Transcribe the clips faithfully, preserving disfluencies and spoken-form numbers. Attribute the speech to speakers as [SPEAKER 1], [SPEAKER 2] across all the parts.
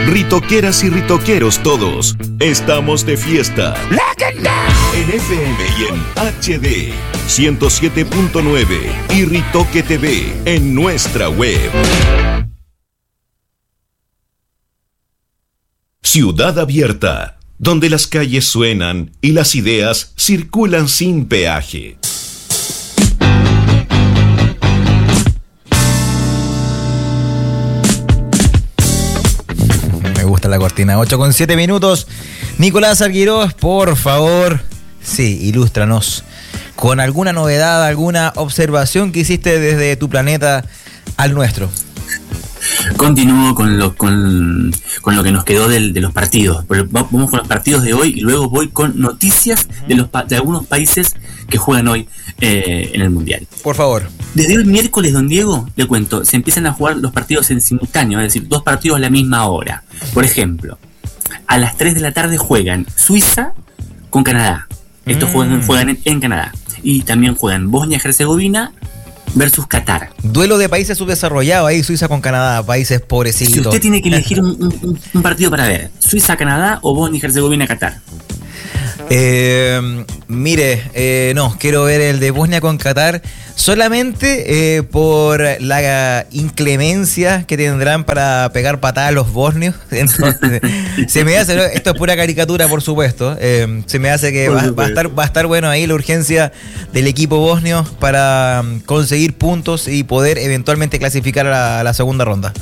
[SPEAKER 1] Ritoqueras y ritoqueros todos, estamos de fiesta. En F M y en H D ciento siete punto nueve y Ritoque T V en nuestra web. Ciudad Abierta, donde las calles suenan y las ideas circulan sin peaje.
[SPEAKER 2] Me gusta la cortina. ocho con siete minutos. Nicolás Arguirós, por favor, sí, ilústranos con alguna novedad, alguna observación que hiciste desde tu planeta al nuestro.
[SPEAKER 3] Continúo con lo con, con lo que nos quedó del, de los partidos. Vamos con los partidos de hoy y luego voy con noticias de los de algunos países que juegan hoy eh, en el Mundial.
[SPEAKER 2] Por favor.
[SPEAKER 3] Desde el miércoles, don Diego, le cuento, se empiezan a jugar los partidos en simultáneo, es decir, dos partidos a la misma hora. Por ejemplo, a las tres de la tarde juegan Suiza con Canadá. Estos mm. juegan, juegan en, en Canadá. Y también juegan Bosnia-Herzegovina versus Qatar.
[SPEAKER 2] Duelo de países subdesarrollados, ahí Suiza con Canadá, países pobrecitos.
[SPEAKER 3] Si usted tiene que elegir un, un, un partido para ver, Suiza-Canadá o Bosnia-Herzegovina-Qatar.
[SPEAKER 2] Eh, mire, eh, no, quiero ver el de Bosnia con Qatar solamente eh, por la inclemencia que tendrán para pegar patadas a los bosnios. Entonces, se me hace, esto es pura caricatura, por supuesto. Eh, se me hace que va, va a estar, va a estar bueno ahí la urgencia del equipo bosnio para conseguir puntos y poder eventualmente clasificar a la, a la segunda ronda.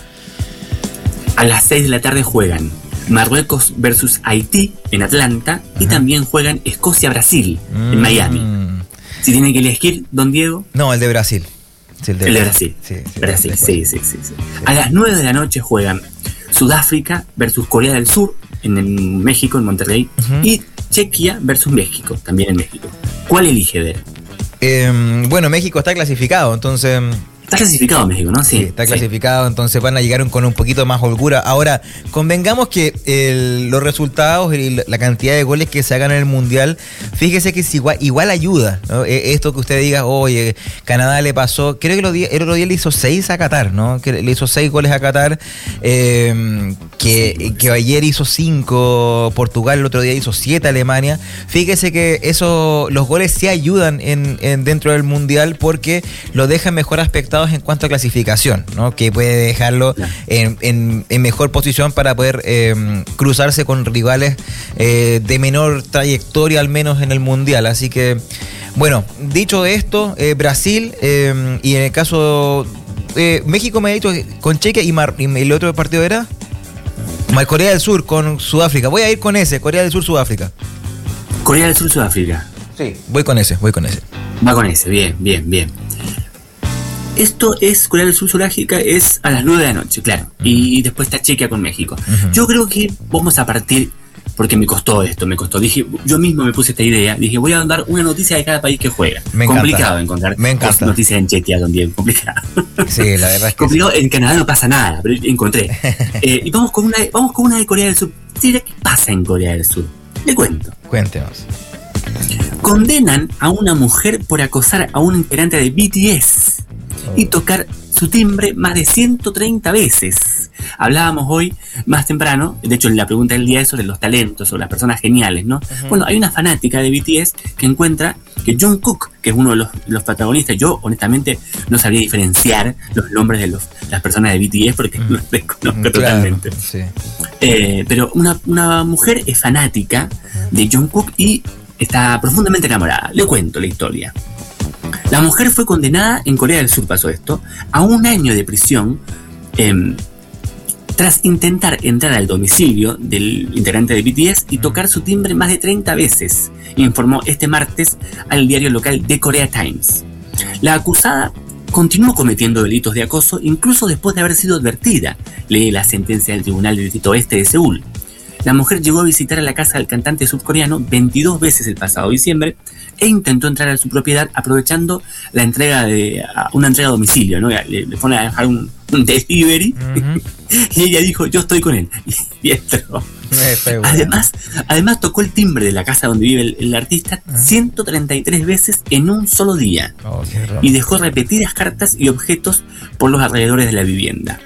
[SPEAKER 3] A las seis de la tarde juegan Marruecos versus Haití en Atlanta. Y uh-huh. también juegan Escocia-Brasil mm. en Miami. Si tiene que elegir, don Diego.
[SPEAKER 2] No, el de Brasil.
[SPEAKER 3] Sí, el de el Brasil. Brasil. Sí, sí, Brasil. Sí, sí, sí, sí. A las nueve de la noche juegan Sudáfrica versus Corea del Sur en, en México, en Monterrey. Uh-huh. Y Chequia versus México, también en México. ¿Cuál elige ver?
[SPEAKER 2] Eh, bueno, México está clasificado, entonces...
[SPEAKER 3] Está clasificado México, ¿no? Sí,
[SPEAKER 2] sí está clasificado, sí. Entonces van a llegar con un poquito más holgura. Ahora, convengamos que el, los resultados y la cantidad de goles que se hagan en el Mundial, fíjese que es igual, igual ayuda, ¿no? Esto que usted diga, oye, Canadá le pasó, creo que el otro día, el otro día le hizo seis a Qatar, ¿no? Que le hizo seis goles a Qatar, eh, que, que ayer hizo cinco Portugal, el otro día hizo siete Alemania. Fíjese que eso, los goles sí ayudan en, en dentro del Mundial porque lo dejan mejor aspectado en cuanto a clasificación, ¿no? Que puede dejarlo en, en, en mejor posición para poder eh, cruzarse con rivales eh, de menor trayectoria, al menos en el Mundial. Así que, bueno, dicho esto, eh, Brasil eh, y en el caso eh, México me ha dicho con Chequia y, Mar, y el otro partido era Corea del Sur con Sudáfrica. Voy a ir con ese, Corea del Sur, Sudáfrica.
[SPEAKER 3] Corea del Sur, Sudáfrica.
[SPEAKER 2] Sí, voy con ese, voy con ese.
[SPEAKER 3] Va con ese, bien, bien, bien. Esto es Corea del Sur, Sudáfrica, es a las nueve de la noche, claro. Uh-huh. Y después está Chequia con México. Uh-huh. Yo creo que vamos a partir, porque me costó esto, me costó. Dije, yo mismo me puse esta idea. Dije, voy a dar una noticia de cada país que juega.
[SPEAKER 2] Me
[SPEAKER 3] complicado
[SPEAKER 2] encanta.
[SPEAKER 3] encontrar
[SPEAKER 2] me encanta.
[SPEAKER 3] noticias en Chequia también, complicado.
[SPEAKER 2] Sí, la verdad es que
[SPEAKER 3] complicado,
[SPEAKER 2] sí.
[SPEAKER 3] En Canadá no pasa nada, pero encontré. eh, y vamos con una, vamos con una de Corea del Sur. ¿Qué pasa en Corea del Sur? Le cuento.
[SPEAKER 2] Cuéntenos.
[SPEAKER 3] Condenan a una mujer por acosar a un integrante de B T S oh. y tocar su timbre más de ciento treinta veces. Hablábamos hoy más temprano, de hecho en la pregunta del día es sobre los talentos, sobre las personas geniales, ¿no? Uh-huh. Bueno, hay una fanática de B T S que encuentra que Jungkook, que es uno de los, los protagonistas, yo honestamente no sabría diferenciar los nombres de los, las personas de B T S porque uh-huh. los desconozco claro, totalmente.
[SPEAKER 2] Sí.
[SPEAKER 3] Eh, pero una, una mujer es fanática de Jungkook y está profundamente enamorada. Le cuento la historia. La mujer fue condenada, en Corea del Sur pasó esto, a un año de prisión eh, tras intentar entrar al domicilio del integrante de B T S y tocar su timbre más de treinta veces, informó este martes al diario local The Korea Times. La acusada continuó cometiendo delitos de acoso incluso después de haber sido advertida, lee la sentencia del Tribunal del Distrito Este de Seúl. La mujer llegó a visitar a la casa del cantante surcoreano veintidós veces el pasado diciembre e intentó entrar a su propiedad aprovechando la entrega de una entrega a domicilio, ¿no? Le, le pone a dejar un, un delivery uh-huh. y ella dijo, yo estoy con él. Y entró. Además, además tocó el timbre de la casa donde vive el, el artista uh-huh. ciento treinta y tres veces en un solo día. Oh, y dejó repetidas cartas y objetos por los alrededores de la vivienda.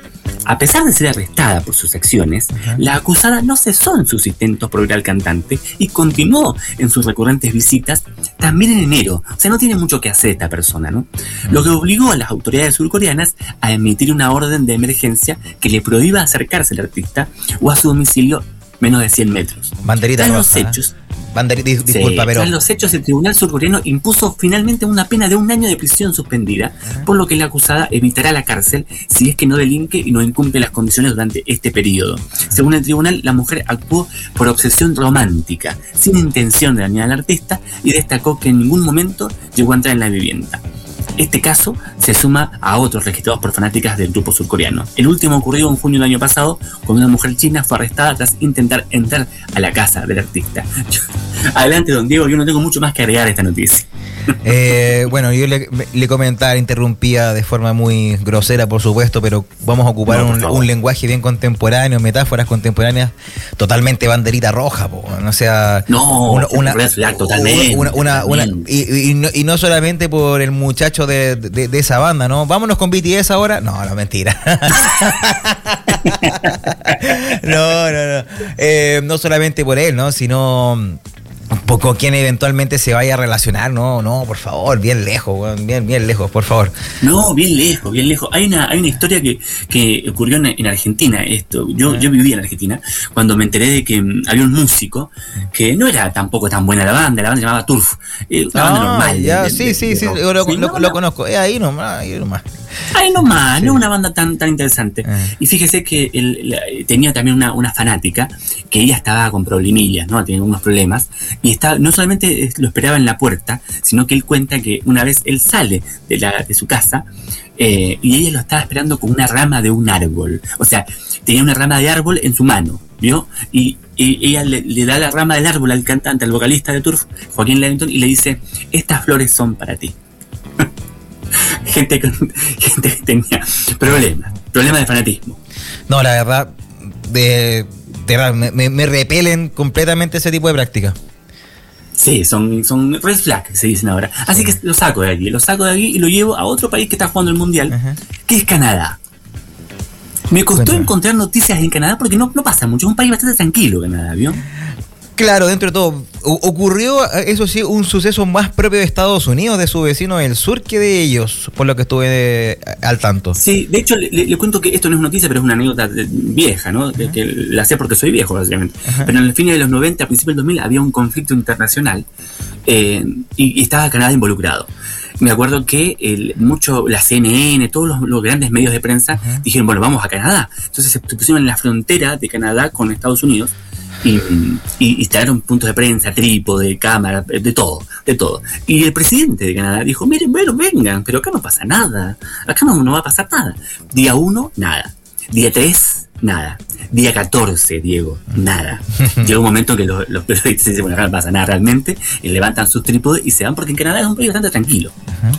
[SPEAKER 3] A pesar de ser arrestada por sus acciones, uh-huh. la acusada no cesó en sus intentos por ver al cantante y continuó en sus recurrentes visitas también en enero. O sea, no tiene mucho que hacer esta persona, ¿no? Uh-huh. Lo que obligó a las autoridades surcoreanas a emitir una orden de emergencia que le prohíba acercarse al artista o a su domicilio menos de cien metros.
[SPEAKER 2] Banderita
[SPEAKER 3] Tras
[SPEAKER 2] roja,
[SPEAKER 3] los hechos,
[SPEAKER 2] Banderita, dis, disculpa,
[SPEAKER 3] sí,
[SPEAKER 2] pero...
[SPEAKER 3] Tras los hechos, el tribunal surcoreano impuso finalmente una pena de un año de prisión suspendida, uh-huh. por lo que la acusada evitará la cárcel si es que no delinque y no incumple las condiciones durante este periodo. Uh-huh. Según el tribunal, la mujer actuó por obsesión romántica, sin intención de dañar al artista, y destacó que en ningún momento llegó a entrar en la vivienda. Este caso se suma a otros registrados por fanáticas del grupo surcoreano. El último ocurrió en junio del año pasado, cuando una mujer china fue arrestada tras intentar entrar a la casa del artista. Adelante, don Diego, yo no tengo mucho más que agregar a esta noticia.
[SPEAKER 2] Eh, bueno, yo le, le comentaba, interrumpía de forma muy grosera, por supuesto, pero vamos a ocupar no, un, un lenguaje bien contemporáneo, metáforas contemporáneas, totalmente banderita roja, po, o sea,
[SPEAKER 3] no, una, una, flag, totalmente,
[SPEAKER 2] una, una, una, una y, y, no, y no solamente por el muchacho de, de, de esa banda, ¿no? Vámonos con B T S ahora, no, no, mentira. no, no, no, eh, no solamente por él, ¿no? Sino un poco quien eventualmente se vaya a relacionar, no, no, por favor, bien lejos, bien, bien lejos, por favor.
[SPEAKER 3] No, bien lejos, bien lejos. Hay una, hay una historia que, que ocurrió en, en Argentina, esto. Yo, uh-huh. yo vivía en Argentina cuando me enteré de que um, había un músico que no era tampoco tan buena la banda, la banda se llamaba Turf, eh, una ah, banda normal.
[SPEAKER 2] Ya,
[SPEAKER 3] de,
[SPEAKER 2] sí,
[SPEAKER 3] de,
[SPEAKER 2] sí,
[SPEAKER 3] de
[SPEAKER 2] sí,
[SPEAKER 3] rock.
[SPEAKER 2] lo,
[SPEAKER 3] sí,
[SPEAKER 2] lo,
[SPEAKER 3] no,
[SPEAKER 2] lo
[SPEAKER 3] no.
[SPEAKER 2] conozco, es ahí nomás, ahí nomás.
[SPEAKER 3] Ahí nomás,
[SPEAKER 2] sí.
[SPEAKER 3] no una banda tan, tan interesante. Uh-huh. Y fíjese que él, la, tenía también una, una fanática que ella estaba con problemillas, ¿no? Tenía unos problemas y estaba, no solamente lo esperaba en la puerta, sino que él cuenta que una vez él sale de, la, de su casa eh, y ella lo estaba esperando con una rama de un árbol. O sea, tenía una rama de árbol en su mano, ¿vio? Y, y ella le, le da la rama del árbol al cantante, al vocalista de Turf, Joaquín Levington, y le dice: estas flores son para ti. gente, con, gente que tenía problemas, problemas de fanatismo.
[SPEAKER 2] No, la verdad, de, de me, me repelen completamente ese tipo de prácticas.
[SPEAKER 3] Sí, son, son red flag, se dicen ahora. Así sí. que lo saco de aquí, lo saco de aquí y lo llevo a otro país que está jugando el mundial, uh-huh. que es Canadá. Me costó Cuéntame. encontrar noticias en Canadá porque no, no pasa mucho, es un país bastante tranquilo, Canadá, ¿vio?
[SPEAKER 2] Claro, dentro de todo, ocurrió, eso sí, un suceso más propio de Estados Unidos, de su vecino del sur, que de ellos, por lo que estuve de, al tanto.
[SPEAKER 3] Sí, de hecho, le, le cuento que esto no es noticia, pero es una anécdota vieja, ¿no? Uh-huh. Que la sé porque soy viejo, básicamente. Uh-huh. Pero en el fin de los noventa, a principios del dos mil, había un conflicto internacional eh, y, y estaba Canadá involucrado. Me acuerdo que el, mucho la C N N, todos los, los grandes medios de prensa uh-huh. dijeron, bueno, vamos a Canadá. Entonces se pusieron en la frontera de Canadá con Estados Unidos y, y instalaron puntos de prensa, trípode, cámara, de todo, de todo. Y el presidente de Canadá dijo, miren, bueno, vengan, pero acá no pasa nada, acá no, no va a pasar nada. Día uno, nada. Día tres, nada. Día catorce, Diego, nada. Llega un momento que los, los periodistas dicen, bueno, acá no pasa nada realmente, y levantan sus trípodes y se van, porque en Canadá es un país bastante tranquilo.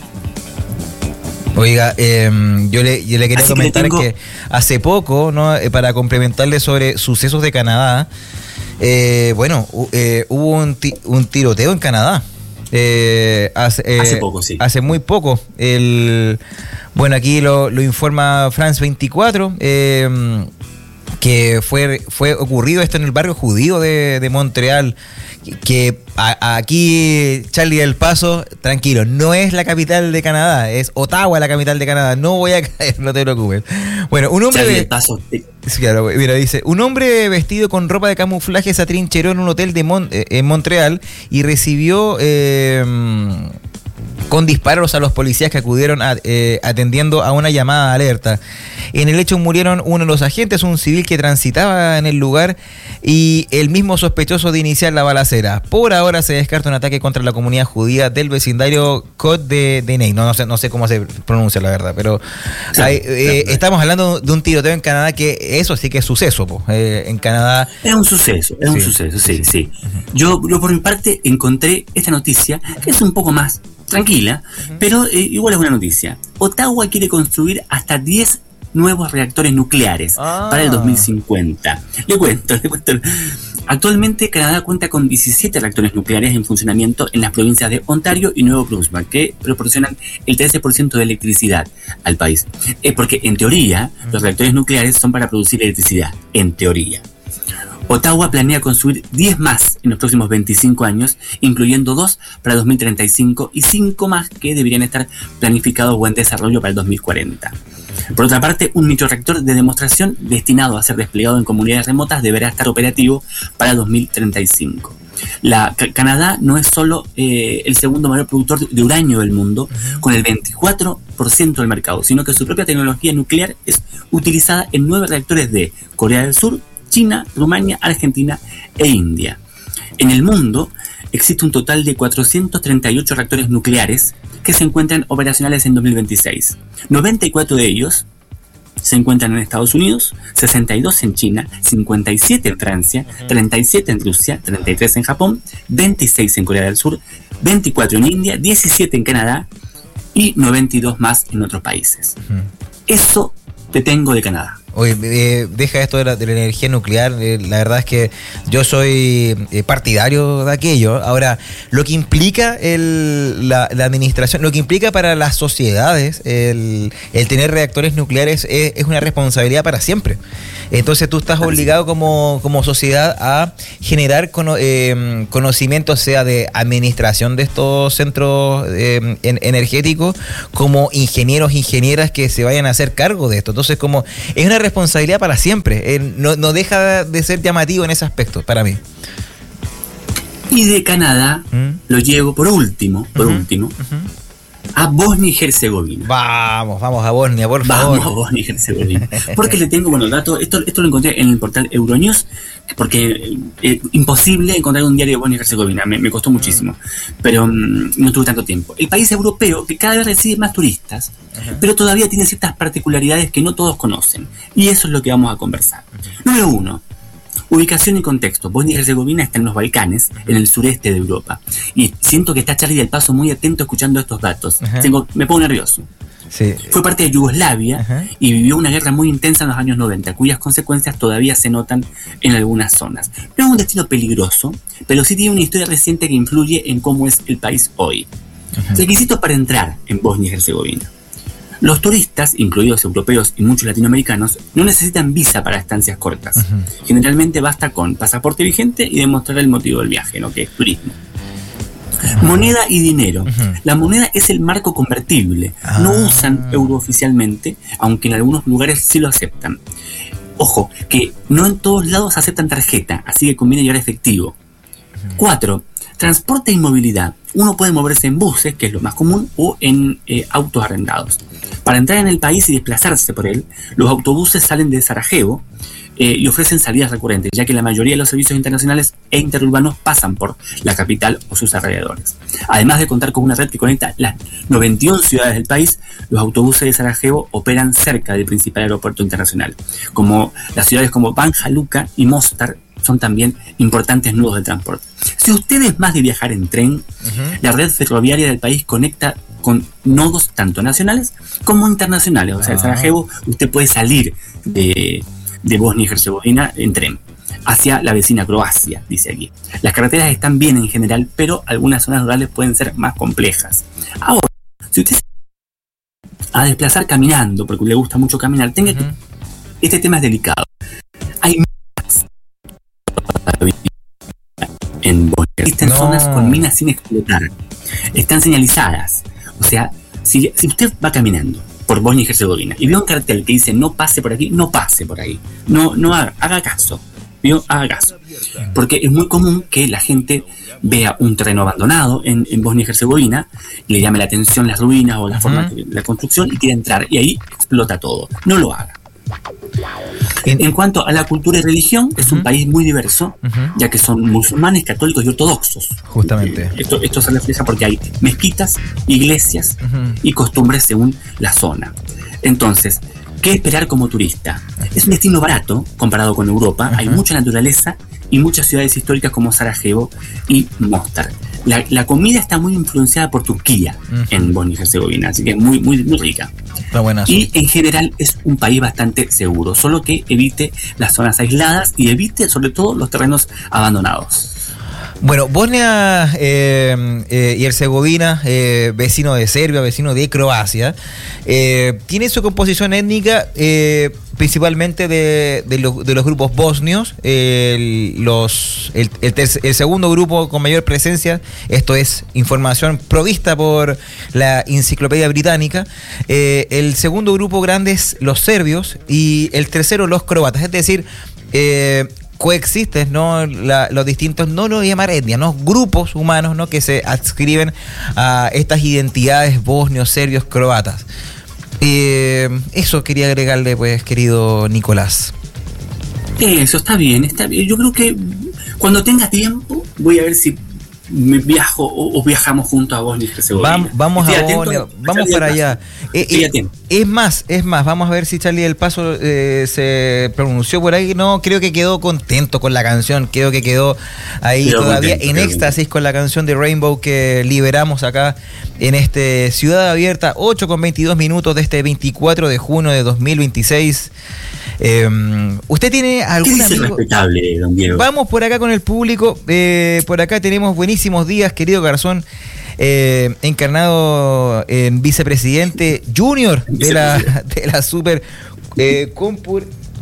[SPEAKER 2] Oiga, eh, yo, le, yo le quería
[SPEAKER 3] Así
[SPEAKER 2] comentar que,
[SPEAKER 3] tengo...
[SPEAKER 2] que hace poco, ¿no? Eh, para complementarle sobre sucesos de Canadá, eh, bueno, eh, hubo un, ti, un tiroteo en Canadá. Eh, hace, eh,
[SPEAKER 3] hace poco, sí.
[SPEAKER 2] Hace muy poco. El, bueno, aquí lo, lo informa France veinticuatro, eh, que fue, fue ocurrido esto en el barrio judío de, de Montreal, que, que a, aquí, Charlie del Paso, tranquilo, no es la capital de Canadá, es Ottawa la capital de Canadá, no voy a caer, no te preocupes. Bueno, un hombre...
[SPEAKER 3] Charlie del Paso...
[SPEAKER 2] Sí, claro, mira, dice, un hombre vestido con ropa de camuflaje se atrincheró en un hotel de Mon- eh, en Montreal y recibió eh, con disparos a los policías que acudieron a, eh, atendiendo a una llamada de alerta. En el hecho murieron uno de los agentes, un civil que transitaba en el lugar, y el mismo sospechoso de iniciar la balacera. Por ahora se descarta un ataque contra la comunidad judía del vecindario Côte de, de Ney. No, no sé, no sé cómo se pronuncia la verdad, pero sí, hay, eh, claro, claro. Estamos hablando de un tiroteo en Canadá, que eso sí que es suceso, po. Eh, en Canadá
[SPEAKER 3] es un suceso, es sí. un suceso, sí, sí. Uh-huh. Yo, yo por mi parte encontré esta noticia que es un poco más tranquila, uh-huh. pero eh, igual es una noticia. Ottawa quiere construir hasta diez nuevos reactores nucleares ah. para el dos mil cincuenta. Le cuento, le cuento. Actualmente Canadá cuenta con diecisiete reactores nucleares en funcionamiento en las provincias de Ontario y Nuevo Brunswick, que proporcionan el trece por ciento de electricidad al país. Es porque en teoría los reactores nucleares son para producir electricidad, en teoría. Ottawa planea construir diez más en los próximos veinticinco años, incluyendo dos para dos mil treinta y cinco y cinco más que deberían estar planificados o en desarrollo para el dos mil cuarenta. Por otra parte, un microreactor de demostración destinado a ser desplegado en comunidades remotas deberá estar operativo para dos mil treinta y cinco. La, Canadá no es solo eh, el segundo mayor productor de uranio del mundo, con el veinticuatro por ciento del mercado, sino que su propia tecnología nuclear es utilizada en nueve reactores de Corea del Sur, China, Rumania, Argentina e India. En el mundo existe un total de cuatrocientos treinta y ocho reactores nucleares que se encuentran operacionales en dos mil veintiséis. noventa y cuatro de ellos se encuentran en Estados Unidos, sesenta y dos en China, cincuenta y siete en Francia, treinta y siete en Rusia, treinta y tres en Japón, veintiséis en Corea del Sur, veinticuatro en India, diecisiete en Canadá y noventa y dos más en otros países. Uh-huh. Eso te tengo de Canadá.
[SPEAKER 2] Oye, eh, deja esto de la, de la energía nuclear, eh, la verdad es que yo soy eh, partidario de aquello. Ahora, lo que implica el, la, la administración, lo que implica para las sociedades el, el tener reactores nucleares es, es una responsabilidad para siempre. Entonces tú estás obligado como, como sociedad a generar cono, eh, conocimiento, sea de administración de estos centros eh, en, energéticos, como ingenieros, ingenieras que se vayan a hacer cargo de esto. Entonces, como es una responsabilidad para siempre, eh, no, no deja de ser llamativo en ese aspecto para mí.
[SPEAKER 3] Y de Canadá ¿Mm? lo llevo por último, por uh-huh, último, uh-huh. a Bosnia y Herzegovina.
[SPEAKER 2] Vamos, vamos a Bosnia, por favor.
[SPEAKER 3] Vamos a Bosnia y Herzegovina. Porque le tengo, bueno, datos, esto, esto lo encontré en el portal Euronews, porque es imposible encontrar un diario de Bosnia y Herzegovina, me, me costó muchísimo, pero um, no tuve tanto tiempo. El país europeo que cada vez recibe más turistas, uh-huh. pero todavía tiene ciertas particularidades que no todos conocen, y eso es lo que vamos a conversar. Uh-huh. Número uno. Ubicación y contexto. Bosnia y Herzegovina está en los Balcanes, en el sureste de Europa. Y siento que está Charlie del Paso muy atento escuchando estos datos. Uh-huh. Tengo, me pongo nervioso. Sí. Fue parte de Yugoslavia uh-huh. y vivió una guerra muy intensa en los años noventa, cuyas consecuencias todavía se notan en algunas zonas. No es un destino peligroso, pero sí tiene una historia reciente que influye en cómo es el país hoy. Uh-huh. Requisitos para entrar en Bosnia y Herzegovina. Los turistas, incluidos europeos y muchos latinoamericanos, no necesitan visa para estancias cortas. Uh-huh. Generalmente basta con pasaporte vigente y demostrar el motivo del viaje, ¿no? Que es turismo. Uh-huh. Moneda y dinero. Uh-huh. La moneda es el marco convertible. Uh-huh. No usan euro oficialmente, aunque en algunos lugares sí lo aceptan. Ojo, que no en todos lados aceptan tarjeta, así que conviene llevar efectivo. Uh-huh. Cuatro. Transporte y movilidad. Uno puede moverse en buses, que es lo más común, o en eh, autos arrendados. Para entrar en el país y desplazarse por él, los autobuses salen de Sarajevo eh, y ofrecen salidas recurrentes, ya que la mayoría de los servicios internacionales e interurbanos pasan por la capital o sus alrededores. Además de contar con una red que conecta las noventa y una ciudades del país, los autobuses de Sarajevo operan cerca del principal aeropuerto internacional, como las ciudades como Banja Luka y Mostar, son también importantes nudos de transporte. Si usted es más de viajar en tren, uh-huh. la red ferroviaria del país conecta con nodos tanto nacionales como internacionales. O sea, en Sarajevo usted puede salir de, de Bosnia y Herzegovina en tren hacia la vecina Croacia, dice aquí. Las carreteras están bien en general, pero algunas zonas rurales pueden ser más complejas. Ahora, si usted se va a desplazar caminando, porque le gusta mucho caminar, tenga uh-huh. que, este tema es delicado. Hay en Bosnia existen no. zonas con minas sin explotar, están señalizadas. O sea, si, si usted va caminando por Bosnia y Herzegovina y ve un cartel que dice no pase por aquí, no pase por ahí, no, no haga, haga caso, ¿vio? Haga caso, porque es muy común que la gente vea un terreno abandonado en, en Bosnia y Herzegovina, le llame la atención las ruinas o la uh-huh. forma de la construcción y quiere entrar y ahí explota todo. No lo haga. En, en cuanto a la cultura y religión, es uh-huh. un país muy diverso, uh-huh. ya que son musulmanes, católicos y ortodoxos.
[SPEAKER 2] Justamente.
[SPEAKER 3] Esto, esto se refleja porque hay mezquitas, iglesias uh-huh. y costumbres según la zona. Entonces, ¿qué esperar como turista? Es un destino barato comparado con Europa, uh-huh. hay mucha naturaleza y muchas ciudades históricas como Sarajevo y Mostar. La, la comida está muy influenciada por Turquía uh-huh. en Bosnia y Herzegovina, así que es muy, muy, muy rica. Y en general es un país bastante seguro, solo que evite las zonas aisladas y evite sobre todo los terrenos abandonados.
[SPEAKER 2] Bueno, Bosnia eh, eh, y Herzegovina, eh, vecino de Serbia, vecino de Croacia, eh, tiene su composición étnica eh, principalmente de, de, lo, de los grupos bosnios. Eh, los, el, el, tercer, el segundo grupo con mayor presencia, esto es información provista por la Enciclopedia Británica. Eh, el segundo grupo grande es los serbios y el tercero los croatas, es decir, eh, coexisten, ¿no? La, los distintos, no lo voy a llamar etnia, ¿no? Grupos humanos, ¿no? Que se adscriben a estas identidades bosnios, serbios, croatas. Eh, eso quería agregarle, pues, querido Nicolás.
[SPEAKER 3] Eso, está bien, está bien. Yo creo que cuando tenga tiempo voy a ver si me viajo o, o viajamos juntos a Bosnia y Herzegovina.
[SPEAKER 2] Vamos, vamos a Bosnia, vamos para allá. Eh, eh, es más, es más, vamos a ver si Charlie del Paso eh, se pronunció por ahí. No, creo que quedó contento con la canción, creo que quedó ahí quedó todavía contento, en éxtasis contento. Con la canción de Rainbow que liberamos acá en este Ciudad Abierta, ocho con veintidós minutos de este veinticuatro de junio de dos mil veintiséis. Eh, ¿Usted tiene algún amigo?
[SPEAKER 3] Respetable, don Diego.
[SPEAKER 2] Vamos por acá con el público. Eh, por acá tenemos buenísimos días, querido Garzón, eh, encarnado en vicepresidente junior de la, de la super eh, compu,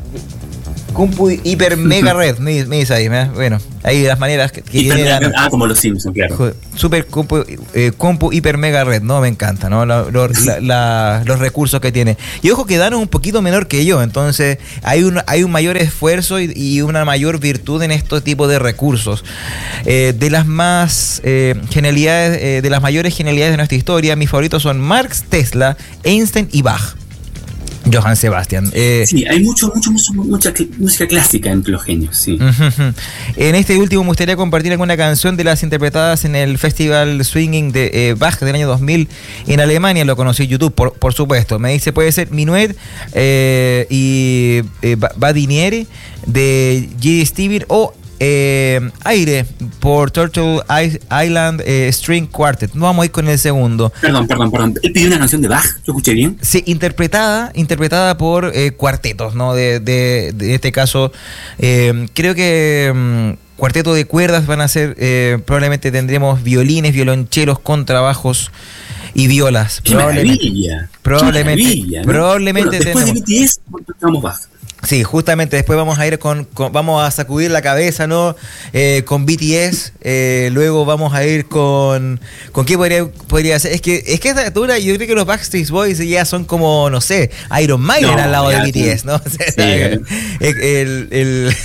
[SPEAKER 2] compu hiper mega red. Me, me dice ahí, ¿eh? Bueno, ahí las maneras que, que
[SPEAKER 3] hiper, generan, ah, como los Simpsons, claro.
[SPEAKER 2] Super compu, eh, compu hiper mega red, ¿no? Me encanta, ¿no? La, lo, la, la, los recursos que tiene. Y ojo que Dano es un poquito menor que yo, entonces hay un, hay un mayor esfuerzo y, y una mayor virtud en este tipo de recursos. Eh, de las más eh, genialidades, eh, de las mayores genialidades de nuestra historia, mis favoritos son Marx, Tesla, Einstein y Bach. Johann Sebastian. Eh,
[SPEAKER 3] sí, hay mucho, mucho, mucho, mucha música clásica entre los genios, sí.
[SPEAKER 2] Uh-huh. En este último me gustaría compartir alguna canción de las interpretadas en el Festival Swinging de eh, Bach del año dos mil en Alemania. Lo conocí en YouTube, por, por supuesto. Me dice, puede ser Minuet eh, y eh, Badinieri de G D. Stevie o Eh, Aire por Turtle Island eh, String Quartet. No vamos a ir con el segundo.
[SPEAKER 3] Perdón, perdón, perdón. ¿Él pidió una canción de Bach? ¿Lo escuché bien?
[SPEAKER 2] Sí, interpretada, interpretada por eh, cuartetos, ¿no? De, de, de este caso, eh, creo que um, cuarteto de cuerdas van a ser, eh, probablemente tendremos violines, violonchelos, contrabajos y violas.
[SPEAKER 3] ¡Qué
[SPEAKER 2] probablemente,
[SPEAKER 3] maravilla!
[SPEAKER 2] Probablemente,
[SPEAKER 3] ¡Qué maravilla! ¿No?
[SPEAKER 2] Probablemente
[SPEAKER 3] bueno, después
[SPEAKER 2] tenemos.
[SPEAKER 3] de B T S, estamos Bach.
[SPEAKER 2] Sí, justamente después vamos a ir con, con vamos a sacudir la cabeza, ¿no? Eh, con B T S, eh, luego vamos a ir con con qué podría podría ser. Es que es que a esta altura yo creo que los Backstreet Boys ya son como, no sé, Iron Maiden no, al lado de B T S, ¿no? Sí. el, el, el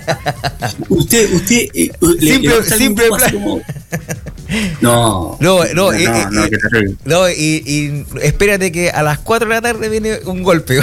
[SPEAKER 3] usted usted eh,
[SPEAKER 2] simple le, le simple plan.
[SPEAKER 3] Como... No,
[SPEAKER 2] no, no, no,
[SPEAKER 3] eh, no,
[SPEAKER 2] eh,
[SPEAKER 3] eh,
[SPEAKER 2] no y, y espérate que a las cuatro de la tarde viene un golpe.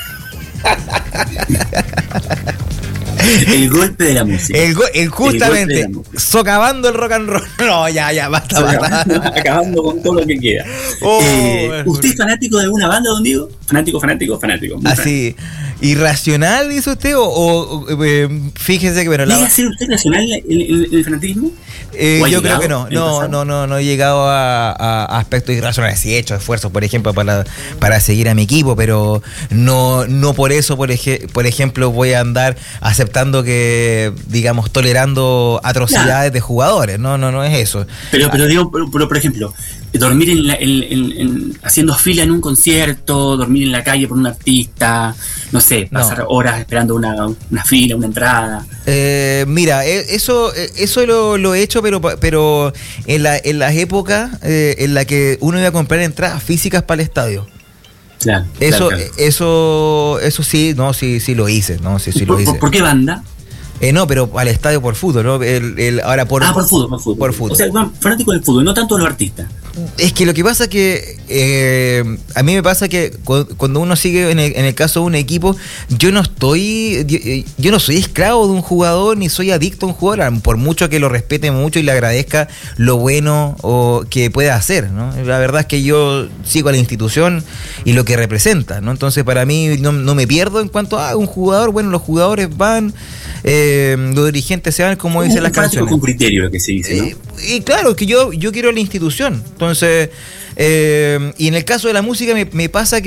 [SPEAKER 3] El golpe de la música.
[SPEAKER 2] El, go, el justamente, el socavando el rock and roll. No, ya, ya, basta, basta.
[SPEAKER 3] Acabando con todo lo que queda. Oh, eh, ¿Usted es fanático de alguna banda, don Diego? Fanático, fanático, fanático.
[SPEAKER 2] Así, ¿irracional, dice usted? O, o eh, fíjese que... Bueno,
[SPEAKER 3] ¿Llega a ser usted racional en el, el, el fanatismo?
[SPEAKER 2] Eh, yo creo que no. No, no, no, no he llegado a, a aspectos irracionales. Sí he hecho esfuerzos, por ejemplo, para, para seguir a mi equipo, pero no, no por eso, por, ej, por ejemplo, voy a andar aceptando que, digamos, tolerando atrocidades nah. de jugadores. No, no, no es eso.
[SPEAKER 3] Pero, pero digo, pero, pero por ejemplo, dormir en, la, en, en, en haciendo fila en un concierto, dormir en la calle por un artista, no sé, pasar no. horas esperando una, una fila, una entrada.
[SPEAKER 2] Eh, mira, eso, eso lo, lo he hecho, pero, pero en, la, en las épocas eh, en la que uno iba a comprar entradas físicas para el estadio.
[SPEAKER 3] Claro,
[SPEAKER 2] eso,
[SPEAKER 3] claro, claro.
[SPEAKER 2] eso, eso sí, no, sí, sí lo hice, no, sí, sí lo
[SPEAKER 3] ¿Por,
[SPEAKER 2] hice.
[SPEAKER 3] ¿Por qué banda?
[SPEAKER 2] Eh, no, pero al estadio por fútbol, ¿no? El, el, ahora por,
[SPEAKER 3] ah, por fútbol, por fútbol.
[SPEAKER 2] Por fútbol.
[SPEAKER 3] O sea, fanático del fútbol, no tanto de los artistas.
[SPEAKER 2] Es que lo que pasa es que eh, a mí me pasa que cuando uno sigue en el, en el caso de un equipo, yo no estoy, yo, yo no soy esclavo de un jugador ni soy adicto a un jugador, por mucho que lo respete mucho y le agradezca lo bueno o que pueda hacer, ¿no? La verdad es que yo sigo a la institución y lo que representa, ¿no? Entonces para mí no, no me pierdo en cuanto a un jugador, bueno, los jugadores van, eh, los dirigentes se van, como dicen las canciones.
[SPEAKER 3] Con criterio lo que se dice, ¿no?
[SPEAKER 2] Eh, y claro, que yo, yo quiero la institución. Entonces, eh, y en el caso de la música me, me pasa que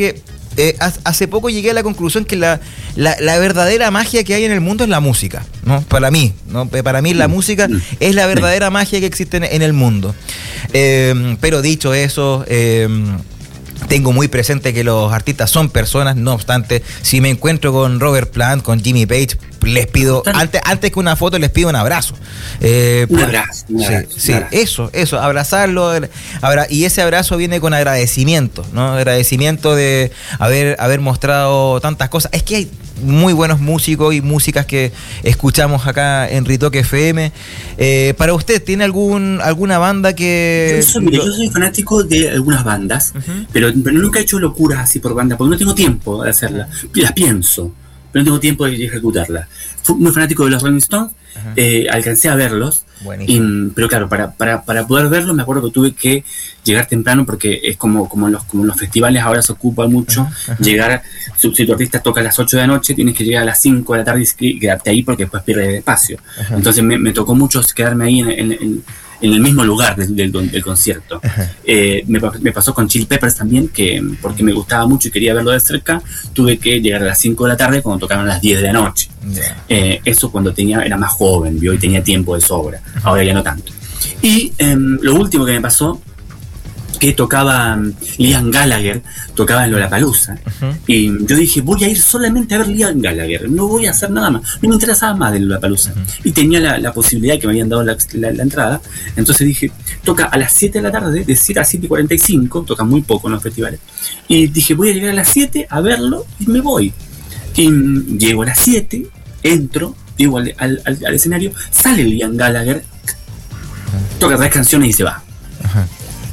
[SPEAKER 2] eh, hace poco llegué a la conclusión que la, la, la verdadera magia que hay en el mundo es la música, ¿no? Para mí, ¿no? Para mí la música es la verdadera magia que existe en, en el mundo. Eh, pero dicho eso, eh, tengo muy presente que los artistas son personas, no obstante, si me encuentro con Robert Plant, con Jimmy Page, les pido, antes, antes que una foto, les pido un abrazo. Eh,
[SPEAKER 3] un abrazo, un abrazo,
[SPEAKER 2] sí, sí,
[SPEAKER 3] un abrazo.
[SPEAKER 2] eso, eso, abrazarlo. Abra, y ese abrazo viene con agradecimiento, ¿no? Agradecimiento de haber, haber mostrado tantas cosas. Es que hay muy buenos músicos y músicas que escuchamos acá en Ritoque F M. Eh, para usted, ¿tiene algún alguna banda que...?
[SPEAKER 3] Yo soy, mire, yo soy fanático de algunas bandas, uh-huh. pero, pero nunca he hecho locuras así por banda, porque no tengo tiempo de hacerlas. Las pienso, pero no tengo tiempo de ejecutarlas. Fui muy fanático de los Rolling Stones, uh-huh. eh, alcancé a verlos, y, pero claro, para, para, para poder verlos me acuerdo que tuve que llegar temprano, porque es como, como, los, como los festivales ahora se ocupa mucho, uh-huh. llegar, si, si tu artista toca a las ocho de la noche, tienes que llegar a las cinco de la tarde y quedarte ahí porque después pierdes el espacio. Uh-huh. Entonces me, me tocó mucho quedarme ahí en, en, en en el mismo lugar del, del, del concierto. Eh, me, me pasó con Chili Peppers también, que porque me gustaba mucho y quería verlo de cerca, tuve que llegar a las cinco de la tarde cuando tocaron a las diez de la noche. Yeah. Eh, eso cuando tenía era más joven, ¿vio? Y tenía tiempo de sobra. Uh-huh. Ahora ya no tanto. Y eh, lo último que me pasó, que tocaba um, Liam Gallagher, tocaba en Lollapalooza, uh-huh. y yo dije, voy a ir solamente a ver Liam Gallagher, no voy a hacer nada más, no me interesaba más de Lollapalooza, uh-huh. y tenía la, la posibilidad que me habían dado la, la, la entrada, entonces dije, toca a las siete de la tarde, de siete a siete y cuarenta y cinco, toca muy poco en los festivales, y dije, voy a llegar a las siete a verlo y me voy, y um, llego a las siete, entro, llego al, al, al, al escenario, sale Liam Gallagher, uh-huh. toca tres canciones y se va. Uh-huh.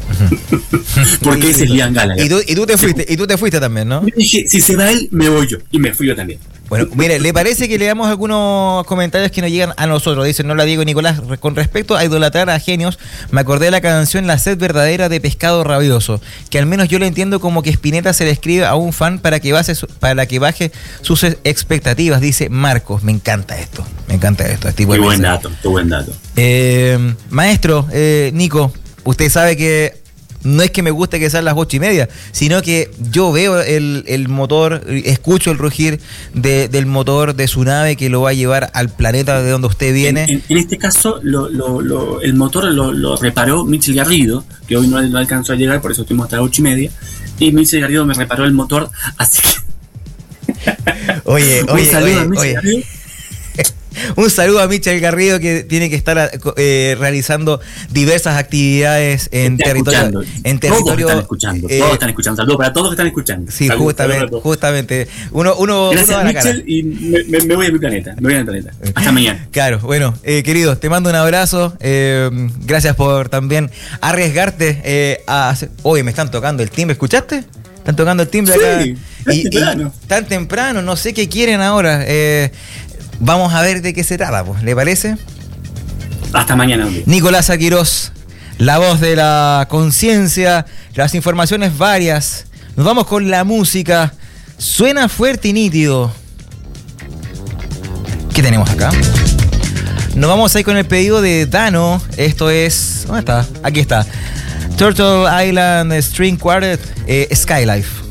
[SPEAKER 3] Porque ese es Liam Gallagher.
[SPEAKER 2] Y tú, y tú te fuiste, y tú te fuiste también, ¿no?
[SPEAKER 3] Yo dije, si se va él, me voy yo. Y me fui yo también.
[SPEAKER 2] Bueno, mire, ¿le parece que leamos algunos comentarios que nos llegan a nosotros? Dice, no la Diego Nicolás, con respecto a idolatrar a genios, me acordé de la canción La sed verdadera de Pescado Rabioso, que al menos yo le entiendo como que Spinetta se le escribe a un fan para que baje, para que baje sus expectativas, dice Marcos. Me encanta esto, me encanta esto. Qué
[SPEAKER 3] buen dato, qué buen dato.
[SPEAKER 2] Eh, maestro, eh, Nico, usted sabe que no es que me guste que sean las ocho y media, sino que yo veo el, el motor, escucho el rugir de, del motor de su nave que lo va a llevar al planeta de donde usted viene.
[SPEAKER 3] En, en, en este caso, lo, lo, lo, el motor lo, lo reparó Michel Garrido, que hoy no, no alcanzó a llegar, por eso estuvimos hasta las ocho y media, y Michel Garrido me reparó el motor, así que...
[SPEAKER 2] Oye, oye,
[SPEAKER 3] un saludo
[SPEAKER 2] oye,
[SPEAKER 3] a Michel
[SPEAKER 2] oye.
[SPEAKER 3] Garrido.
[SPEAKER 2] Un saludo a Michel Garrido, que tiene que estar eh, realizando diversas actividades en territorio. En territorio
[SPEAKER 3] todos están escuchando, eh, todos están escuchando. Saludos para todos que están escuchando.
[SPEAKER 2] Sí,
[SPEAKER 3] saludos,
[SPEAKER 2] justamente,
[SPEAKER 3] saludos
[SPEAKER 2] justamente. Uno, uno,
[SPEAKER 3] Gracias
[SPEAKER 2] uno
[SPEAKER 3] a Michel y me, me, me voy a mi planeta. Me voy a mi planeta. Hasta mañana.
[SPEAKER 2] Claro, bueno, eh, querido, te mando un abrazo. Eh, gracias por también arriesgarte eh, a hacer... Oye, me están tocando el timbre, ¿escuchaste? Están tocando el timbre
[SPEAKER 3] sí,
[SPEAKER 2] acá.
[SPEAKER 3] Tan
[SPEAKER 2] y,
[SPEAKER 3] temprano.
[SPEAKER 2] Y tan temprano, no sé qué quieren ahora. Eh, Vamos a ver de qué se trata, pues, ¿le parece?
[SPEAKER 3] Hasta mañana, hombre.
[SPEAKER 2] Nicolás Aquirós, la voz de la conciencia, las informaciones varias. Nos vamos con la música. Suena fuerte y nítido. ¿Qué tenemos acá? Nos vamos a ir con el pedido de Dano. Esto es... ¿Dónde está? Aquí está. Turtle Island String Quartet, eh, Skylife.